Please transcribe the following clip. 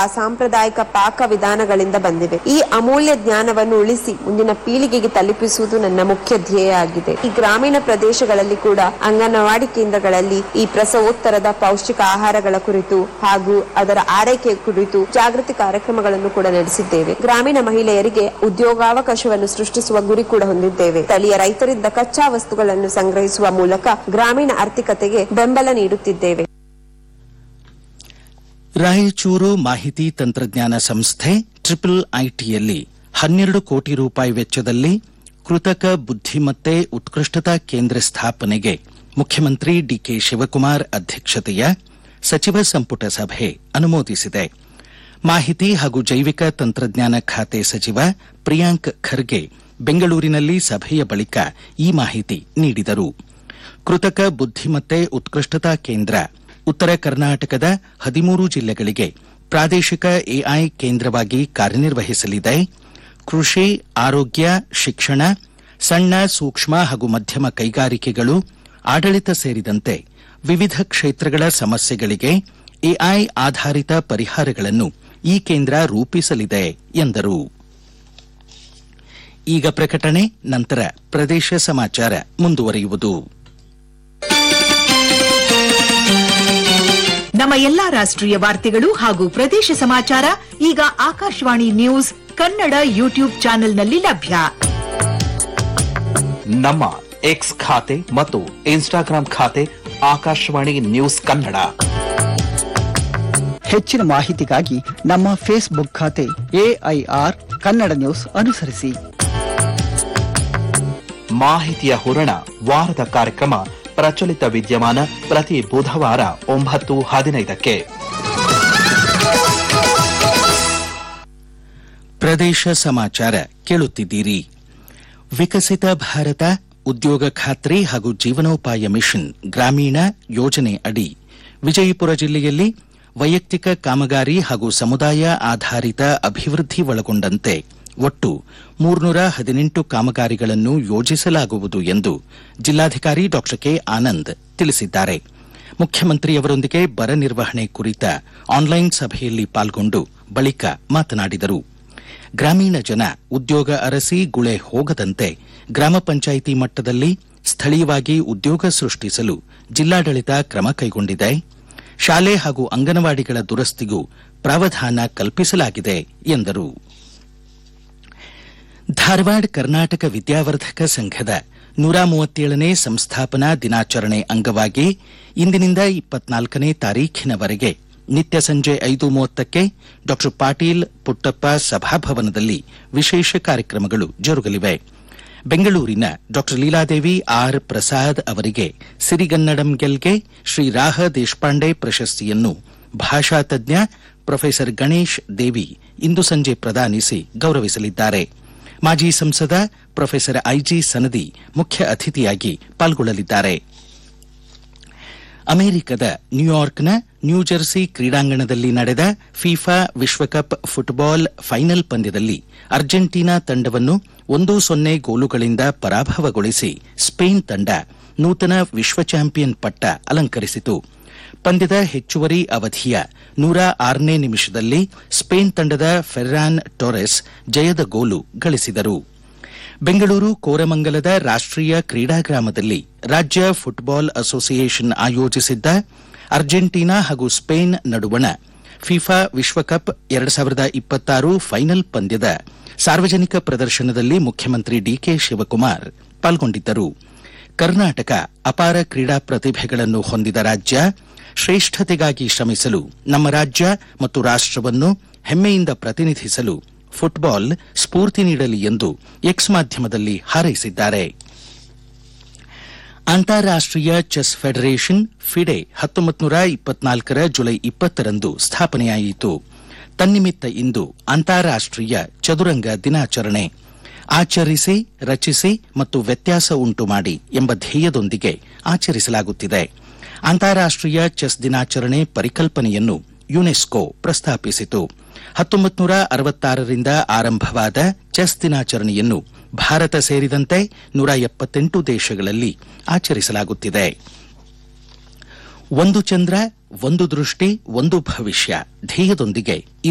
ಸಾಂಪ್ರದಾಯಿಕ ಪಾಕ ವಿಧಾನಗಳಿಂದ ಬಂದಿವೆ. ಈ ಅಮೂಲ್ಯ ಜ್ಞಾನವನ್ನು ಉಳಿಸಿ ಮುಂದಿನ ಪೀಳಿಗೆಗೆ ತಲುಪಿಸುವುದು ನನ್ನ ಮುಖ್ಯ ಧ್ಯೇಯ ಆಗಿದೆ. ಈ ಗ್ರಾಮೀಣ ಪ್ರದೇಶಗಳಲ್ಲಿ ಕೂಡ ಅಂಗನವಾಡಿ ಕೇಂದ್ರಗಳಲ್ಲಿ ಈ ಪ್ರಸವೋತ್ತರದ ಪೌಷ್ಟಿಕ ಆಹಾರಗಳ ಕುರಿತು ಹಾಗೂ ಅದರ ಆರೈಕೆ ಕುರಿತು ಜಾಗೃತಿ ಕಾರ್ಯಕ್ರಮಗಳನ್ನು ಕೂಡ ನಡೆಸಿದ್ದೇವೆ. ಗ್ರಾಮೀಣ ಮಹಿಳೆಯರಿಗೆ ಉದ್ಯೋಗಾವಕಾಶವನ್ನು ಸೃಷ್ಟಿಸುವ ಗುರಿ ಕೂಡ ಹೊಂದಿದ್ದೇವೆ. ಸ್ಥಳೀಯ ರೈತರಿಂದ ಕಚ್ಚಾ ವಸ್ತುಗಳನ್ನು ಸಂಗ್ರಹಿಸುವ ಮೂಲಕ ಗ್ರಾಮೀಣ ಆರ್ಥಿಕತೆಗೆ ಬೆಂಬಲ ನೀಡುತ್ತಿದ್ದೇವೆ. ರಾಯಚೂರು ಮಾಹಿತಿ ತಂತ್ರಜ್ಞಾನ ಸಂಸ್ಥೆ IIITಯಲ್ಲಿ 12 ಕೋಟಿ ರೂಪಾಯಿ ವೆಚ್ಚದಲ್ಲಿ ಕೃತಕ ಬುದ್ಧಿಮತ್ತೆ ಉತ್ಕೃಷ್ಟತಾ ಕೇಂದ್ರ ಸ್ಥಾಪನೆಗೆ ಮುಖ್ಯಮಂತ್ರಿ ಡಿಕೆ ಶಿವಕುಮಾರ್ ಅಧ್ಯಕ್ಷತೆಯ ಸಚಿವ ಸಂಪುಟ ಸಭೆ ಅನುಮೋದಿಸಿದೆ. ಮಾಹಿತಿ ಹಾಗೂ ಜೈವಿಕ ತಂತ್ರಜ್ಞಾನ ಖಾತೆ ಸಚಿವ ಪ್ರಿಯಾಂಕ್ ಖರ್ಗೆ ಬೆಂಗಳೂರಿನಲ್ಲಿ ಸಭೆಯ ಬಳಿಕ ಈ ಮಾಹಿತಿ ನೀಡಿದರು. ಕೃತಕ ಬುದ್ಧಿಮತ್ತೆ ಉತ್ಕೃಷ್ಟತಾ ಕೇಂದ್ರ ಉತ್ತರ ಕರ್ನಾಟಕದ 13 ಜಿಲ್ಲೆಗಳಿಗೆ ಪ್ರಾದೇಶಿಕ ಎಐ ಕೇಂದ್ರವಾಗಿ ಕಾರ್ಯನಿರ್ವಹಿಸಲಿದೆ. ಕೃಷಿ, ಆರೋಗ್ಯ, ಶಿಕ್ಷಣ, ಸಣ್ಣ, ಸೂಕ್ಷ್ಮ ಹಾಗೂ ಮಧ್ಯಮ ಕೈಗಾರಿಕೆಗಳು, ಆಡಳಿತ ಸೇರಿದಂತೆ ವಿವಿಧ ಕ್ಷೇತ್ರಗಳ ಸಮಸ್ಯೆಗಳಿಗೆ ಎಐ ಆಧಾರಿತ ಪರಿಹಾರಗಳನ್ನು ಈ ಕೇಂದ್ರ ರೂಪಿಸಲಿದೆ ಎಂದರು. ಈಗ ಪ್ರಕಟಣೆ, ನಂತರ ಪ್ರದೇಶ ಸಮಾಚಾರ ಮುಂದುವರಿಯುವುದು. ನಮ್ಮ ಎಲ್ಲಾ ರಾಷ್ಟ್ರೀಯ ವಾರ್ತೆಗಳು ಹಾಗೂ ಪ್ರದೇಶ ಸಮಾಚಾರ ಈಗ ಆಕಾಶವಾಣಿ ನ್ಯೂಸ್ ಕನ್ನಡ ಯೂಟ್ಯೂಬ್ ಚಾನೆಲ್ನಲ್ಲಿ ಲಭ್ಯ. ನಮ್ಮ ಎಕ್ಸ್ ಖಾತೆ ಮತ್ತು ಇನ್ಸ್ಟಾಗ್ರಾಂ ಖಾತೆ ಆಕಾಶವಾಣಿ ನ್ಯೂಸ್ ಕನ್ನಡ. ಹೆಚ್ಚಿನ ಮಾಹಿತಿಗಾಗಿ ನಮ್ಮ ಫೇಸ್ಬುಕ್ ಖಾತೆ AIR ಕನ್ನಡ ನ್ಯೂಸ್ ಅನುಸರಿಸಿ. ಮಾಹಿತಿಯ ಹೂರಣ ವಾರದ ಕಾರ್ಯಕ್ರಮ ಪ್ರಚಲಿತ ವಿದ್ಯಮಾನ ಪ್ರತಿ ಬುಧವಾರ 9:15ಕ್ಕೆ. ಪ್ರದೇಶ ಸಮಾಚಾರ ಕೇಳುತ್ತಿದ್ದೀರಿ. ವಿಕಸಿತ ಭಾರತ ಉದ್ಯೋಗ ಖಾತ್ರಿ ಹಾಗೂ ಜೀವನೋಪಾಯ ಮಿಷನ್ ಗ್ರಾಮೀಣ ಯೋಜನೆ ಅಡಿ ವಿಜಯಪುರ ಜಿಲ್ಲೆಯಲ್ಲಿ ವೈಯಕ್ತಿಕ ಕಾಮಗಾರಿ ಹಾಗೂ ಸಮುದಾಯ ಆಧಾರಿತ ಅಭಿವೃದ್ಧಿ ಒಳಗೊಂಡಂತೆ ಒಟ್ಟು 318 ಕಾಮಗಾರಿಗಳನ್ನು ಯೋಜಿಸಲಾಗುವುದು ಎಂದು ಜಿಲ್ಲಾಧಿಕಾರಿ ಡಾ ಕೆ ಆನಂದ್ ತಿಳಿಸಿದ್ದಾರೆ. ಮುಖ್ಯಮಂತ್ರಿಯವರೊಂದಿಗೆ ಬರ ನಿರ್ವಹಣೆ ಕುರಿತ ಆನ್ಲೈನ್ ಸಭೆಯಲ್ಲಿ ಪಾಲ್ಗೊಂಡು ಬಳಿಕ ಮಾತನಾಡಿದರು. ಗ್ರಾಮೀಣ ಜನ ಉದ್ಯೋಗ ಅರಸಿ ಗುಳೆ ಹೋಗದಂತೆ ಗ್ರಾಮ ಪಂಚಾಯಿತಿ ಮಟ್ಟದಲ್ಲಿ ಸ್ಥಳೀಯವಾಗಿ ಉದ್ಯೋಗ ಸೃಷ್ಟಿಸಲು ಜಿಲ್ಲಾಡಳಿತ ಕ್ರಮ ಕೈಗೊಂಡಿದೆ. ಶಾಲೆ ಹಾಗೂ ಅಂಗನವಾಡಿಗಳ ದುರಸ್ತಿಗೂ ಪ್ರಾವಧಾನ ಕಲ್ಪಿಸಲಾಗಿದೆ ಎಂದರು. ಧಾರವಾಡ ಕರ್ನಾಟಕ ವಿದ್ಯಾವರ್ಧಕ ಸಂಘದ 137ನೇ ಸಂಸ್ಥಾಪನಾ ದಿನಾಚರಣೆ ಅಂಗವಾಗಿ ಇಂದಿನಿಂದ 24ನೇ ತಾರೀಖಿನವರೆಗೆ ನಿತ್ಯ ಸಂಜೆ 5:30ಕ್ಕೆ ಡಾ ಪಾಟೀಲ್ ಪುಟ್ಟಪ್ಪ ಸಭಾಭವನದಲ್ಲಿ ವಿಶೇಷ ಕಾರ್ಯಕ್ರಮಗಳು ಜರುಗಲಿವೆ. ಬೆಂಗಳೂರಿನ ಡಾ ಲೀಲಾದೇವಿ ಆರ್ ಪ್ರಸಾದ್ ಅವರಿಗೆ ಸಿರಿಗನ್ನಡಂ ಗೆಲ್ಗೆ ಶ್ರೀ ರಾಹ ದೇಶಪಾಂಡೆ ಪ್ರಶಸ್ತಿಯನ್ನು ಭಾಷಾ ತಜ್ಞ ಪ್ರೊಫೆಸರ್ ಗಣೇಶ್ ದೇವಿ ಇಂದು ಸಂಜೆ ಪ್ರದಾನಿಸಿ ಗೌರವಿಸಲಿದ್ದಾರೆ. ಮಾಜಿ ಸಂಸದ ಪ್ರೊಫೆಸರ್ ಐಜಿ ಸನದಿ ಮುಖ್ಯ ಅತಿಥಿಯಾಗಿ ಪಾಲ್ಗೊಳ್ಳಲಿದ್ದಾರೆ. ಅಮೆರಿಕದ ನ್ಯೂಯಾರ್ಕ್ನ ನ್ಯೂಜೆರ್ಸಿ ಕ್ರೀಡಾಂಗಣದಲ್ಲಿ ನಡೆದ ಫಿಫಾ ವಿಶ್ವಕಪ್ ಫುಟ್ಬಾಲ್ ಫೈನಲ್ ಪಂದ್ಯದಲ್ಲಿ ಅರ್ಜೆಂಟೀನಾ ತಂಡವನ್ನು 1-0 ಗೋಲುಗಳಿಂದ ಪರಾಭವಗೊಳಿಸಿ ಸ್ಪೇನ್ ತಂಡ ನೂತನ ವಿಶ್ವ ಚಾಂಪಿಯನ್ ಪಟ್ಟ ಅಲಂಕರಿಸಿತು. ಪಂದ್ಯದ ಹೆಚ್ಚುವರಿ ಅವಧಿಯ 106ನೇ ನಿಮಿಷದಲ್ಲಿ ಸ್ಪೇನ್ ತಂಡದ ಫೆರ್ರಾನ್ ಟೊರೆಸ್ ಜಯದ ಗೋಲು ಗಳಿಸಿದರು. ಬೆಂಗಳೂರು ಕೋರಮಂಗಲದ ರಾಷ್ಟ್ರೀಯ ಕ್ರೀಡಾಗ್ರಾಮದಲ್ಲಿ ರಾಜ್ಯ ಫುಟ್ಬಾಲ್ ಅಸೋಸಿಯೇಷನ್ ಆಯೋಜಿಸಿದ್ದ ಅರ್ಜೆಂಟೀನಾ ಹಾಗೂ ಸ್ಪೇನ್ ನಡುವಣ ಫಿಫಾ ವಿಶ್ವಕಪ್ 2026 ಫೈನಲ್ ಪಂದ್ಯದ ಸಾರ್ವಜನಿಕ ಪ್ರದರ್ಶನದಲ್ಲಿ ಮುಖ್ಯಮಂತ್ರಿ ಡಿಕೆ ಶಿವಕುಮಾರ್ ಪಾಲ್ಗೊಂಡಿದ್ದರು. ಕರ್ನಾಟಕ ಅಪಾರ ಕ್ರೀಡಾ ಪ್ರತಿಭೆಗಳನ್ನು ಹೊಂದಿದ ರಾಜ್ಯ, ಶ್ರೇಷ್ಠತೆಗಾಗಿ ಶ್ರಮಿಸಲು ನಮ್ಮ ರಾಜ್ಯ ಮತ್ತು ರಾಷ್ಟವನ್ನು ಹೆಮ್ಮೆಯಿಂದ ಪ್ರತಿನಿಧಿಸಲು ಫುಟ್ಬಾಲ್ ಸ್ಫೂರ್ತಿ ನೀಡಲಿ ಎಂದು ಎಕ್ಸ್ ಮಾಧ್ಯಮದಲ್ಲಿ ಹಾರೈಸಿದ್ದಾರೆ. ಅಂತಾರಾಷ್ಟೀಯ ಚೆಸ್ ಫೆಡರೇಷನ್ ಫಿಡೆ 1924 ಜುಲೈ 20ರಂದು ಸ್ಥಾಪನೆಯಾಯಿತು. ತನ್ನಿಮಿತ್ತ ಇಂದು ಅಂತಾರಾಷ್ಟೀಯ ಚದುರಂಗ ದಿನಾಚರಣೆ. ಆಚರಿಸಿ, ರಚಿಸಿ ಮತ್ತು ವ್ಯತ್ಯಾಸ ಉಂಟು ಮಾಡಿ ಎಂಬ ಧ್ಯೇಯದೊಂದಿಗೆ ಆಚರಿಸಲಾಗುತ್ತಿದೆ. ಅಂತಾರಾಷ್ಟೀಯ ಚೆಸ್ ದಿನಾಚರಣೆ ಪರಿಕಲ್ಪನೆಯನ್ನು ಯುನೆಸ್ಕೋ ಪ್ರಸ್ತಾಪಿಸಿತು. 1966ರಿಂದ ಆರಂಭವಾದ ಚೆಸ್ ದಿನಾಚರಣೆಯನ್ನು ಭಾರತ ಸೇರಿದಂತೆ 178 ದೇಶಗಳಲ್ಲಿ ಆಚರಿಸಲಾಗುತ್ತಿದೆ. ಒಂದು ಚಂದ್ರ, ಒಂದು ದೃಷ್ಟಿ, ಒಂದು ಭವಿಷ್ಯ ಧ್ಯೇಯದೊಂದಿಗೆ